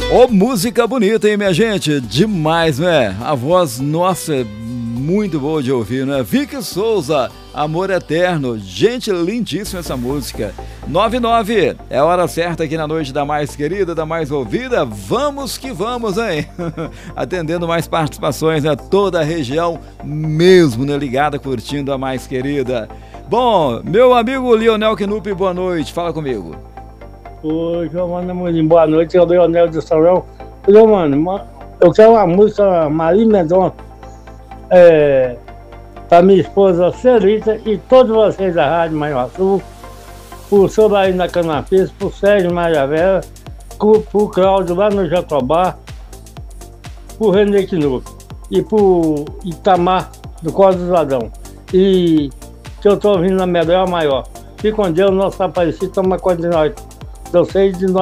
Ô, música bonita, hein, minha gente? Demais, né? A voz, nossa, é muito boa de ouvir, né? Vicky Souza, Amor Eterno. Gente, lindíssima essa música. 99, é a hora certa aqui na noite da mais querida, da mais ouvida. Vamos que vamos, hein? Atendendo mais participações, né? Toda a região mesmo, né? Ligada, curtindo a mais querida. Bom, meu amigo Lionel Knupp, boa noite. Fala comigo. Oi, Giovana Morim, boa noite, eu sou o Leonel de São João. Mano, eu quero uma música Marília Mendonça para minha esposa Celita e todos vocês da Rádio Manhuaçu, por Sobraí na Canafis, por Sérgio Maria por Cláudio lá no Jatobá, por René Knupp e por Itamar do Código do Ladrão. E que eu estou ouvindo na melhor maior. Fique com Deus, nosso Aparecido, toma conta de nós. Eu sei de nós.